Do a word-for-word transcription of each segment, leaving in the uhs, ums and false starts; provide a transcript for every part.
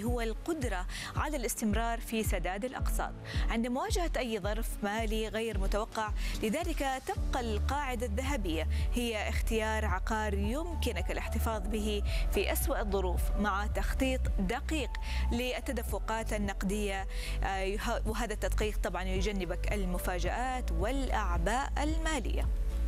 هو القدرة على الاستمرار في سداد الأقساط عند مواجهة أي ظرف مالي غير متوقع. لذلك تبقى القاعدة الذهبية هي اختيار عقار يمكنك الاحتفاظ به في أسوأ الظروف مع تخطيط دقيق للتدفقات النقدية، وهذا التدقيق طبعا يجنبك المفاجآت والأعباء المالية.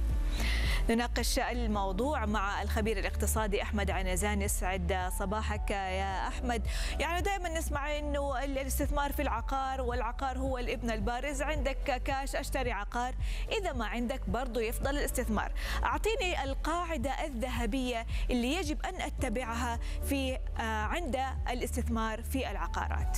نناقش الموضوع مع الخبير الاقتصادي أحمد عنزان. يسعد صباحك يا أحمد. يعني دائما نسمع أنه الاستثمار في العقار والعقار هو الابن البارز، عندك كاش أشتري عقار، إذا ما عندك برضو يفضل الاستثمار. أعطيني القاعدة الذهبية اللي يجب أن أتبعها في عند الاستثمار في العقارات.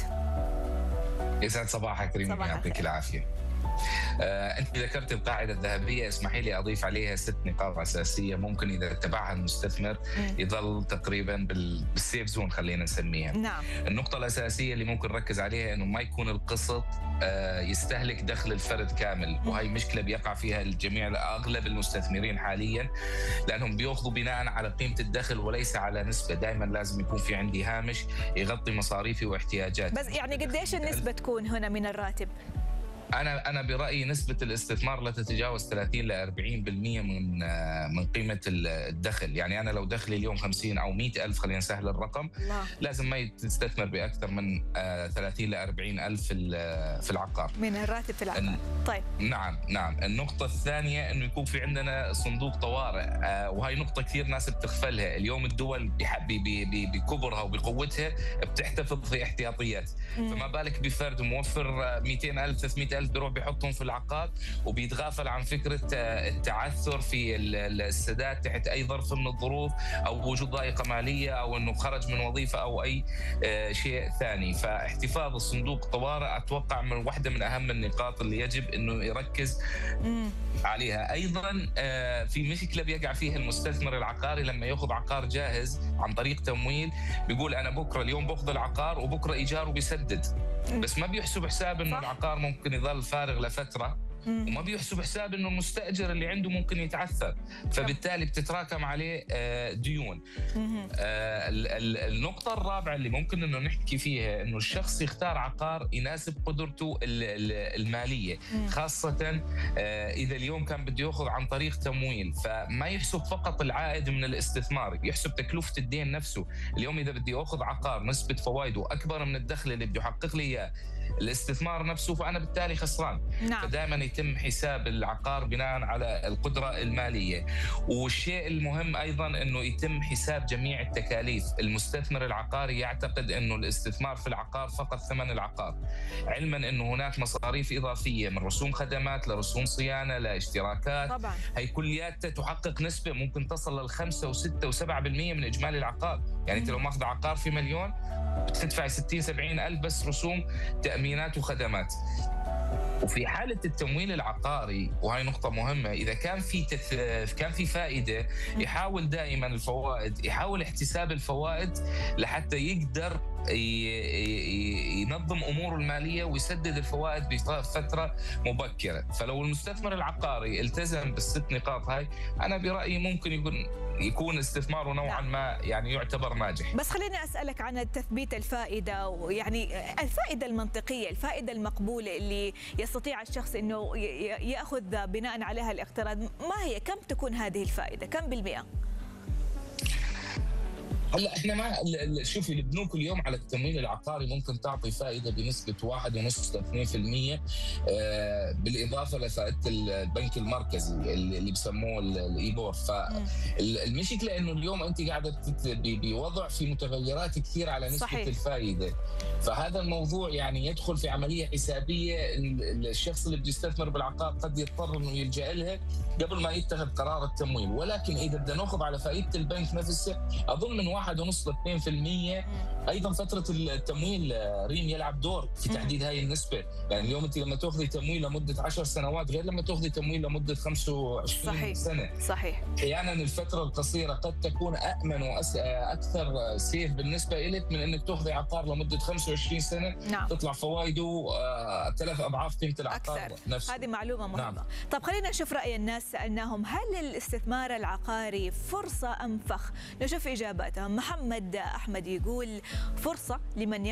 يسعد صباحك ريم، يعطيك العافية. آه، أنت ذكرت القاعدة الذهبية، اسمحي لي أضيف عليها ست نقاط أساسية ممكن إذا اتبعها المستثمر يظل تقريبا بالسيف زون خلينا نسميها. نعم. النقطة الأساسية اللي ممكن نركز عليها إنه ما يكون القسط آه، يستهلك دخل الفرد كامل، وهي مشكلة بيقع فيها الجميع أغلب المستثمرين حاليا، لأنهم بيأخذوا بناء على قيمة الدخل وليس على نسبة. دائما لازم يكون في عندي هامش يغطي مصاريفي واحتياجاتي. بس يعني قديش النسبة تكون هنا من الراتب؟ أنا أنا برأيي نسبة الاستثمار لا تتجاوز ثلاثين إلى أربعين بالمئة من من قيمة الدخل. يعني أنا لو دخلي اليوم خمسين أو مئة ألف، خلينا نسهل الرقم، الله. لازم ما تستثمر بأكثر من ثلاثين إلى أربعين ألف في العقار من الراتب في العقار. طيب. نعم نعم. النقطة الثانية إنه يكون في عندنا صندوق طوارئ، وهي نقطة كثير ناس بتغفلها. اليوم الدول بكبرها وبقوتها بتحتفظ في احتياطيات، فما بالك بفرد موفر مئتين ألف ثلاثمئة ألف بيروح بيحطهم في العقار وبيتغافل عن فكرة التعثر في السداد تحت أي ظرف من الظروف، أو وجود ضائقة مالية، أو أنه خرج من وظيفة أو أي شيء ثاني. فاحتفاظ الصندوق طوارئ أتوقع من واحدة من أهم النقاط اللي يجب أنه يركز عليها. أيضا في مشكلة بيقع فيها المستثمر العقاري لما يأخذ عقار جاهز عن طريق تمويل، بيقول أنا بكرة اليوم بأخذ العقار وبكرة إيجاره بيسدد، بس ما بيحسب حساب أنه العقار ممكن يظل فارغ لفترة، وما بيحسب حساب انه المستاجر اللي عنده ممكن يتعثر، فبالتالي بتتراكم عليه ديون. النقطة الرابعة اللي ممكن انه نحكي فيها انه الشخص يختار عقار يناسب قدرته المالية، خاصة اذا اليوم كان بده ياخذ عن طريق تمويل، فما يحسب فقط العائد من الاستثمار، يحسب تكلفة الدين نفسه. اليوم اذا بدي اخذ عقار نسبة فوائده اكبر من الدخل اللي بده يحقق لي اياه الاستثمار نفسه، فانا بالتالي خسران. نعم. فدائما يتم حساب العقار بناء على القدرة المالية. والشيء المهم أيضا أنه يتم حساب جميع التكاليف. المستثمر العقاري يعتقد أنه الاستثمار في العقار فقط ثمن العقار، علما أنه هناك مصاريف إضافية من رسوم خدمات لرسوم صيانة لاشتراكات. طبعا. هي كلياتها تحقق نسبة ممكن تصل للخمسة وستة وسبعة بالمئة من إجمالي العقار. يعني أنت لو ماخذ عقار في مليون بتدفع ستين سبعين ألف بس رسوم تأمينات وخدمات. وفي حالة التمويل العقاري، وهي نقطة مهمة، إذا كان في تث... كان في فائدة يحاول دائما الفوائد يحاول احتساب الفوائد لحتى يقدر ي... ينظم أموره المالية ويسدد الفوائد بفترة مبكرة. فلو المستثمر العقاري التزم بالست نقاط هاي، أنا برأيي ممكن يكون يكون استثماره نوعا ما يعني يعتبر ناجح. بس خليني أسألك عن تثبيت الفائدة، ويعني الفائدة المنطقية، الفائدة المقبولة اللي يستطيع الشخص انه ياخذ بناء عليها الاقتراض، ما هي؟ كم تكون هذه الفائده؟ كم بالمئه؟ هلا احنا ما شوفي البنوك اليوم على التمويل العقاري ممكن تعطي فائده بنسبه واحد ونص اثنين بالمئة، بالاضافه لفائده البنك المركزي اللي بسموه الايبور. فالمشكله انه اليوم انت قاعده بوضع في متغيرات كثير على نسبه صحيح. الفائده، فهذا الموضوع يعني يدخل في عمليه حسابيه. الشخص اللي بده يستثمر بالعقار قد يضطر انه يلجا لها قبل ما يتخذ قرار التمويل. ولكن اذا بدنا ناخذ على فائده البنك نفسه، اظن من واحد ونص لاثنين بالمئة. ايضا فتره التمويل ريم يلعب دور في تحديد هاي النسبه. يعني اليوم انت لما تاخذي تمويل لمده عشر سنوات غير لما تاخذي تمويل لمده خمسة وعشرين صحيح. سنه. صحيح. احيانا الفتره القصيره قد تكون امن واكثر سيف بالنسبه لك من انك تاخذي عقار لمده خمسة وعشرين سنه. نعم. تطلع فوائده ثلاث اضعاف قيمه العقار نفسه. هذه معلومه مهمه. نعم. طب خلينا نشوف راي الناس انهم هل الاستثمار العقاري فرصه ام فخ؟ نشوف اجاباتهم. محمد احمد يقول فرصه لمن